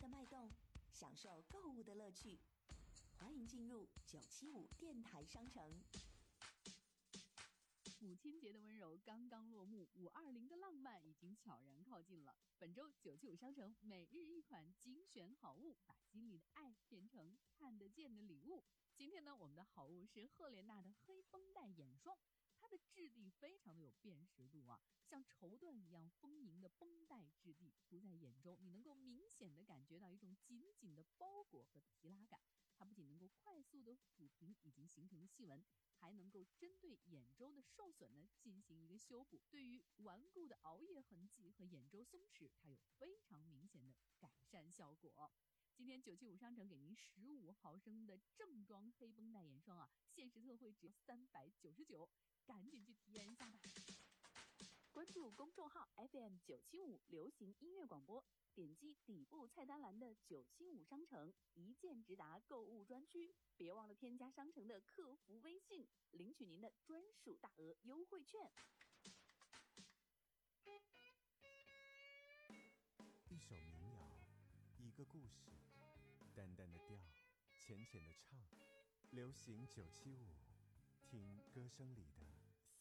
的脉动，享受购物的乐趣。欢迎进入975电台商城。 母亲节的温柔刚刚落幕，520的浪漫已经悄然靠近了。本周975商城每日一款精选好物，把心里的爱变成看得见的礼物。今天呢，我们的好物是赫莲娜的黑绷带眼霜，它的质地非常的有辨识度啊，像绸缎一样丰盈的绷带质地涂在眼中，你能够明显的感觉到一种紧紧的包裹和提拉感。它不仅能够快速的抚平已经形成的细纹，还能够针对眼周的受损呢进行一个修补。对于顽固的熬夜痕迹和眼周松弛，它有非常明显的改善效果。今天975商城给您15毫升的正装黑绷带眼霜啊，限时特惠只要399，赶紧去体验一下吧。关注公众号 FM975 流行音乐广播，点击底部菜单栏的975商城一键直达购物专区，别忘了添加商城的客服微信，领取您的专属大额优惠券。 一首民谣，一个故事，淡淡的调，浅浅的唱，流行975，听歌声里的